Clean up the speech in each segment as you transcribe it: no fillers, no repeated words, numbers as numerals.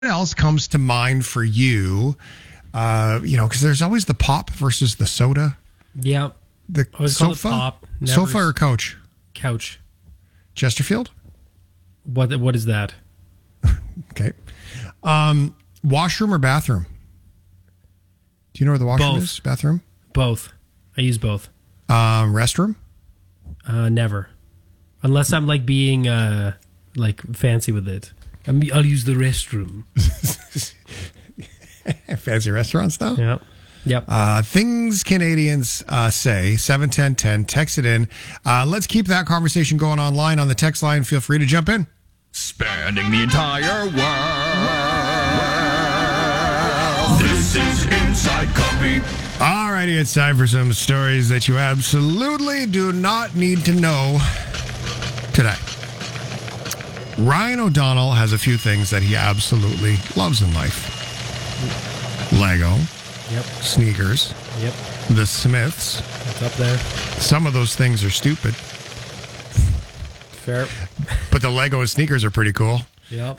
else comes to mind for you? Because there's always the pop versus the soda. Yeah. The sofa? Pop, sofa or couch? Couch. Chesterfield? What is that? Okay. Washroom or bathroom? Do you know where the washroom Both. is? Bathroom? Both. I use both. Restroom? Never. Unless I'm being fancy with it. I'll use the restroom. Fancy restaurant style? Yeah. Yep. Things Canadians say, 71010, text it in. Let's keep that conversation going online on the text line. Feel free to jump in. Spanning the entire world. This is Inside Copy. Alrighty, it's time for some stories that you absolutely do not need to know today. Ryan O'Donnell has a few things that he absolutely loves in life. Lego. Yep. Sneakers. Yep. The Smiths. It's up there. Some of those things are stupid. Fair. But the Lego and sneakers are pretty cool. Yep.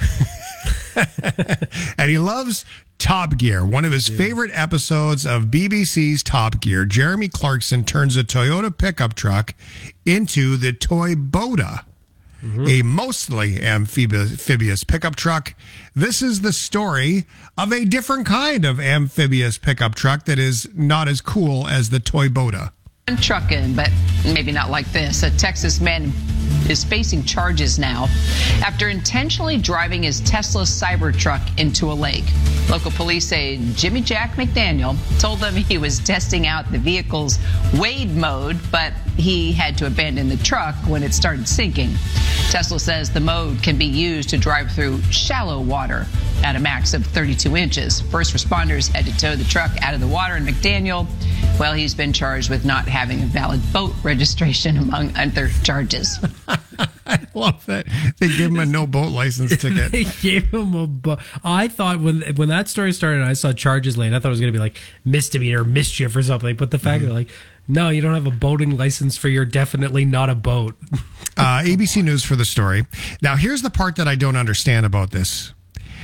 And he loves Top Gear. One of his favorite episodes of BBC's Top Gear, Jeremy Clarkson turns a Toyota pickup truck into the Toy Boda, a mostly amphibious pickup truck. This is the story of a different kind of amphibious pickup truck that is not as cool as the Toy Boda. Trucking, but maybe not like this. A Texas man is facing charges now after intentionally driving his Tesla Cybertruck into a lake. Local police say Jimmy Jack McDaniel told them he was testing out the vehicle's wade mode, but he had to abandon the truck when it started sinking. Tesla says the mode can be used to drive through shallow water at a max of 32 inches. First responders had to tow the truck out of the water, and McDaniel, well, he's been charged with not having a valid boat registration, among other charges. I love that. They gave him a no boat license ticket. They gave him a boat. I thought when that story started and I saw charges laid, I thought it was going to be like misdemeanor, mischief or something. But the fact that no, you don't have a boating license for you're definitely not a boat. ABC News for the story. Now, here's the part that I don't understand about this.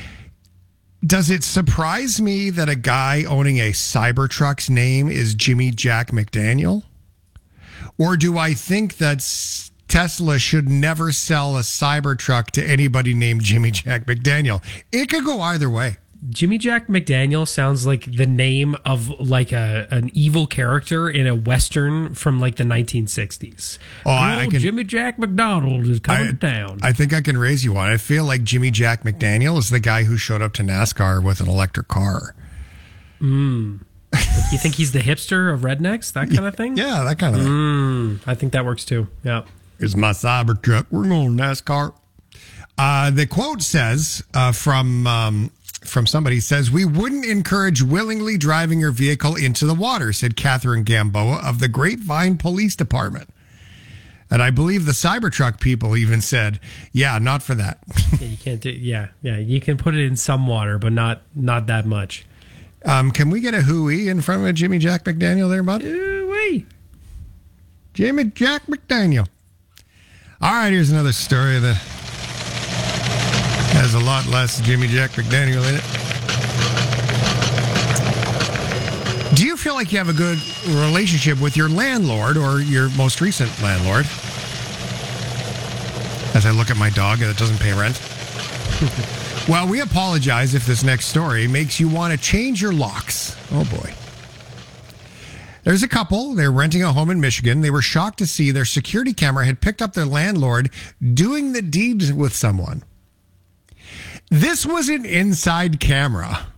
Does it surprise me that a guy owning a Cybertruck's name is Jimmy Jack McDaniel? Or do I think that Tesla should never sell a Cybertruck to anybody named Jimmy Jack McDaniel? It could go either way. Jimmy Jack McDaniel sounds like the name of an evil character in a Western from the 1960s. Jimmy Jack McDonald is coming to town. I think I can raise you one. I feel like Jimmy Jack McDaniel is the guy who showed up to NASCAR with an electric car. You think he's the hipster of rednecks, that kind of thing? Yeah, that kind of thing. I think that works too. Yeah. Here's my Cybertruck. We're going to NASCAR. The quote says from somebody says, "We wouldn't encourage willingly driving your vehicle into the water," said Catherine Gamboa of the Grapevine Police Department. And I believe the Cybertruck people even said, "Yeah, not for that." Yeah, you can't do. Yeah. You can put it in some water, but not that much. Can we get a hooey in front of Jimmy Jack McDaniel there, bud? Hooey. Jimmy Jack McDaniel. All right, here's another story that has a lot less Jimmy Jack McDaniel in it. Do you feel like you have a good relationship with your landlord or your most recent landlord? As I look at my dog that doesn't pay rent. Well, we apologize if this next story makes you want to change your locks. Oh, boy. There's a couple. They're renting a home in Michigan. They were shocked to see their security camera had picked up their landlord doing the deed with someone. This was an inside camera.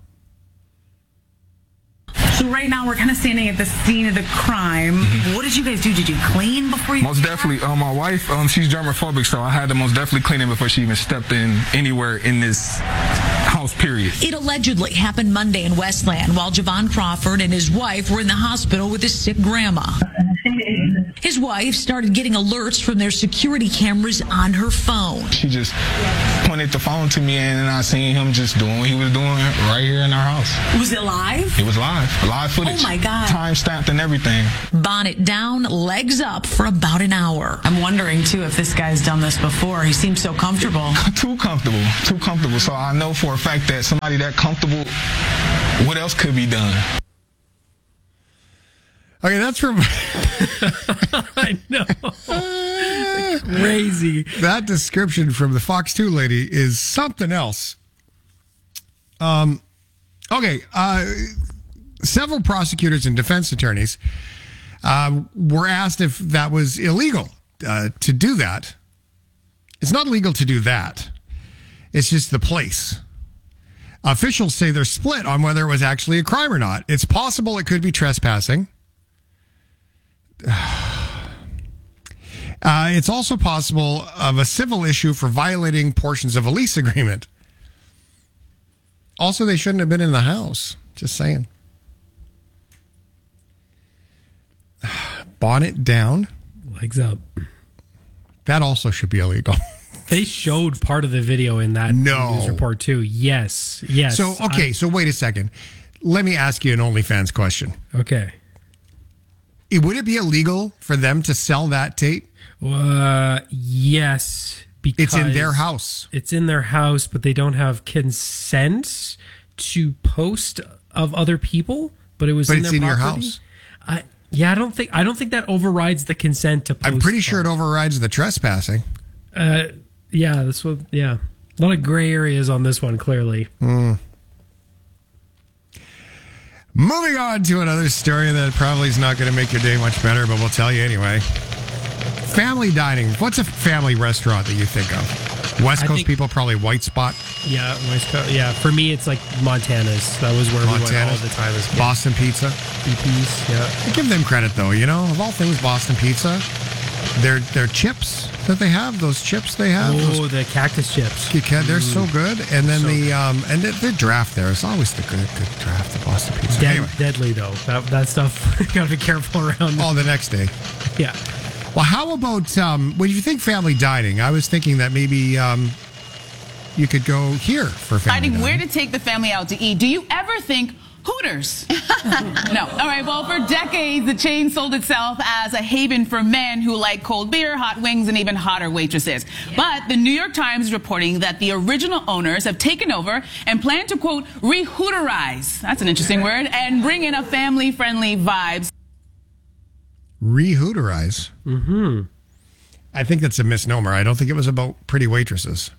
So right now we're kind of standing at the scene of the crime. What did you guys do? Did you clean before you? Most definitely. My wife, she's germophobic, so I had to most definitely clean it before she even stepped in anywhere in this house, period. It allegedly happened Monday in Westland while Javon Crawford and his wife were in the hospital with his sick grandma. His wife started getting alerts from their security cameras on her phone. She just pointed the phone to me, and I seen him just doing what he was doing right here in our house. Was it live? It was live footage. Oh my God. Time stamped and everything. Bonnet down, legs up for about an hour. I'm wondering, too, if this guy's done this before. He seems so comfortable. Too comfortable. So I know for a fact that somebody that comfortable, what else could be done? Okay, that's from... I know. Crazy. That description from the Fox 2 lady is something else. Okay, several prosecutors and defense attorneys were asked if that was illegal to do that. It's not illegal to do that. It's just the place. Officials say they're split on whether it was actually a crime or not. It's possible it could be trespassing. It's also possible of a civil issue for violating portions of a lease agreement. Also, they shouldn't have been in the house. Just saying. Bonnet down. Legs up. That also should be illegal. They showed part of the video in that news report, too. Yes. So, okay, so wait a second. Let me ask you an OnlyFans question. Okay. Would it be illegal for them to sell that tape? Yes, because it's in their house. It's in their house, but they don't have consent to post of other people. But it was but in it's their in property. Your house. I don't think that overrides the consent to post. I'm pretty sure it overrides the trespassing. Yeah, this one. Yeah, a lot of gray areas on this one. Clearly. Moving on to another story that probably is not going to make your day much better, but we'll tell you anyway. Family dining. What's a family restaurant that you think of? West Coast people, probably White Spot. Yeah, West Coast. Yeah, for me, it's like Montana's. That was where we went all the time as kids. Boston Pizza. BP's, yeah. I give them credit, though. You know, of all things, Boston Pizza. Their chips that they have, those chips they have. Oh, the cactus chips. They're so good. And then the draft there is always the good draft, the Boston Pizza. Anyway. Deadly, though. That stuff, you got to be careful around. Oh, the next day. Yeah. Well, how about, when you think family dining, I was thinking that maybe you could go here for family dining. Where to take the family out to eat. Do you ever think Hooters? No. All right, well, for decades, the chain sold itself as a haven for men who like cold beer, hot wings, and even hotter waitresses. But the New York Times is reporting that the original owners have taken over and plan to, quote, re-Hooterize, that's an interesting word, and bring in a family-friendly vibes. Re-Hooterize? Mm-hmm. I think that's a misnomer. I don't think it was about pretty waitresses.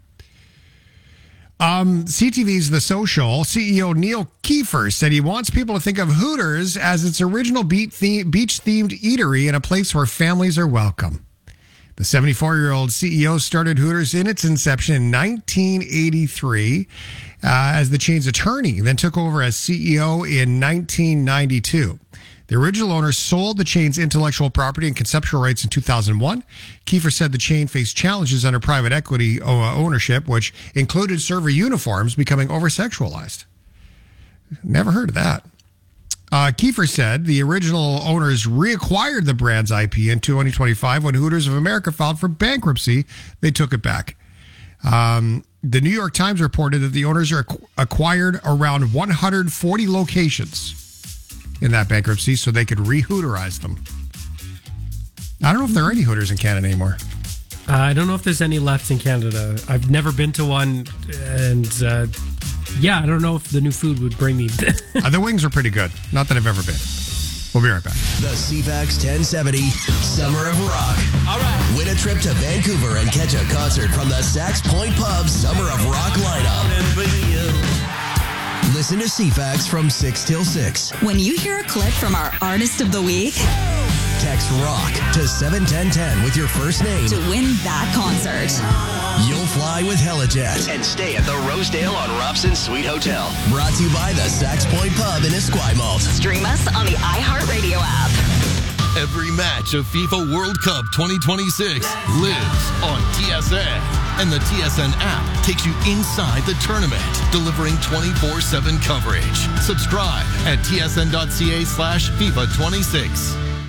CTV's The Social, CEO Neil Kiefer said he wants people to think of Hooters as its original beach-themed eatery and a place where families are welcome. The 74-year-old CEO started Hooters in its inception in 1983 as the chain's attorney, then took over as CEO in 1992. The original owner sold the chain's intellectual property and conceptual rights in 2001. Kiefer said the chain faced challenges under private equity ownership, which included server uniforms becoming over-sexualized. Never heard of that. Kiefer said the original owners reacquired the brand's IP in 2025 when Hooters of America filed for bankruptcy. They took it back. The New York Times reported that the owners acquired around 140 locations in that bankruptcy so they could re-Hooterize them. I don't know if there are any Hooters in Canada anymore. I don't know if there's any left in Canada. I've never been to one, and I don't know if the new food would bring me. The wings are pretty good. Not that I've ever been. We'll be right back. The CFAX 1070 Summer of Rock. All right. Win a trip to Vancouver and catch a concert from the Sax Point Pub Summer of Rock lineup. Listen to CFAX from 6 till 6. When you hear a clip from our Artist of the Week, text ROCK to 71010 with your first name to win that concert. You'll fly with Helijet and stay at the Rosedale on Robson Suite Hotel. Brought to you by the Sax Point Pub in Esquimalt. Stream us on the iHeartRadio app. Every match of FIFA World Cup 2026 lives on TSN. And the TSN app takes you inside the tournament, delivering 24/7 coverage. Subscribe at tsn.ca/FIFA26.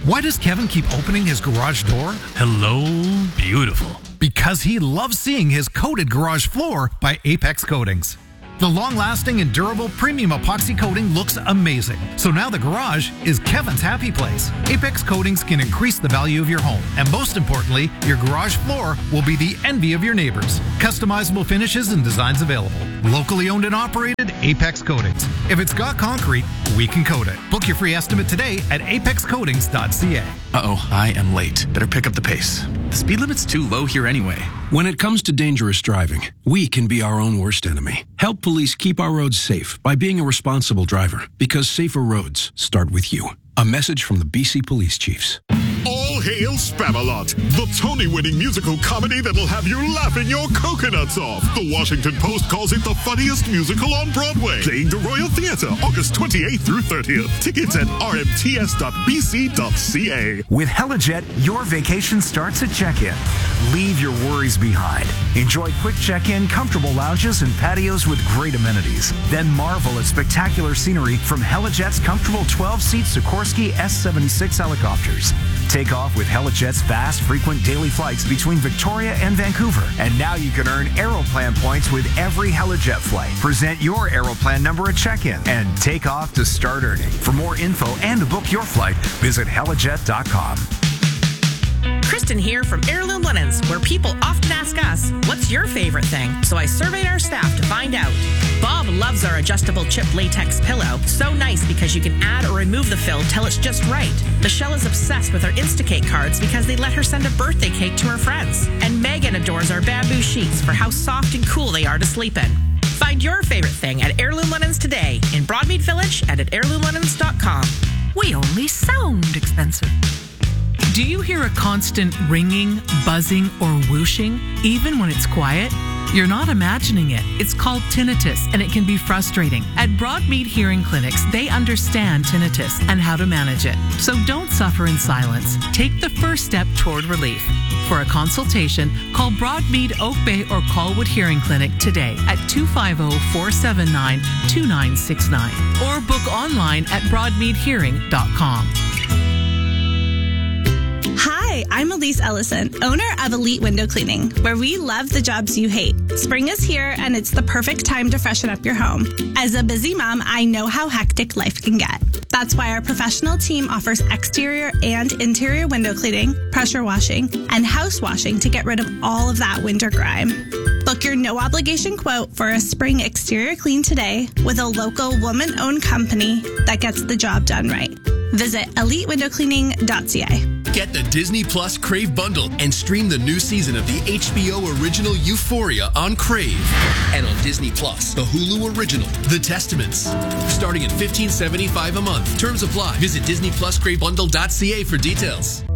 Why does Kevin keep opening his garage door? Hello, beautiful. Because he loves seeing his coated garage floor by Apex Coatings. The long-lasting and durable premium epoxy coating looks amazing. So now the garage is Kevin's happy place. Apex Coatings can increase the value of your home. And most importantly, your garage floor will be the envy of your neighbors. Customizable finishes and designs available. Locally owned and operated, Apex Coatings. If it's got concrete, we can coat it. Book your free estimate today at apexcoatings.ca. Uh-oh, I am late. Better pick up the pace. The speed limit's too low here anyway. When it comes to dangerous driving, we can be our own worst enemy. Help police keep our roads safe by being a responsible driver, because safer roads start with you. A message from the BC Police Chiefs. All hail Spamalot, the Tony-winning musical comedy that'll have you laughing your coconuts off. The Washington Post calls it the funniest musical on Broadway. Playing the Royal Theatre, August 28th through 30th. Tickets at rmts.bc.ca. With Helijet, your vacation starts at check-in. Leave your worries behind. Enjoy quick check-in, comfortable lounges, and patios with great amenities. Then marvel at spectacular scenery from Helijet's comfortable 12-seat Sikorsky S-76 helicopters. Take off with Helijet's fast, frequent daily flights between Victoria and Vancouver. And now you can earn Aeroplan points with every Helijet flight. Present your Aeroplan number at check-in and take off to start earning. For more info and to book your flight, visit helijet.com. Kristen here from Heirloom Linens, where people often ask us, what's your favorite thing? So I surveyed our staff to find out. Bob loves our adjustable chip latex pillow. So nice because you can add or remove the fill till it's just right. Michelle is obsessed with our Instacake cards because they let her send a birthday cake to her friends. And Megan adores our bamboo sheets for how soft and cool they are to sleep in. Find your favorite thing at Heirloom Linens today in Broadmead Village and at heirloomlinens.com. We only sound expensive. Do you hear a constant ringing, buzzing, or whooshing, even when it's quiet? You're not imagining it. It's called tinnitus, and it can be frustrating. At Broadmead Hearing Clinics, they understand tinnitus and how to manage it. So don't suffer in silence. Take the first step toward relief. For a consultation, call Broadmead Oak Bay or Colwood Hearing Clinic today at 250-479-2969 or book online at broadmeadhearing.com. Hi, I'm Elise Ellison, owner of Elite Window Cleaning, where we love the jobs you hate. Spring is here, and it's the perfect time to freshen up your home. As a busy mom, I know how hectic life can get. That's why our professional team offers exterior and interior window cleaning, pressure washing, and house washing to get rid of all of that winter grime. Book your no-obligation quote for a spring exterior clean today with a local woman-owned company that gets the job done right. Visit elitewindowcleaning.ca. Get the Disney Plus Crave bundle and stream the new season of the HBO original Euphoria on Crave. And on Disney Plus, the Hulu original, The Testaments. Starting at $15.75 a month. Terms apply. Visit DisneyPlusCraveBundle.ca for details.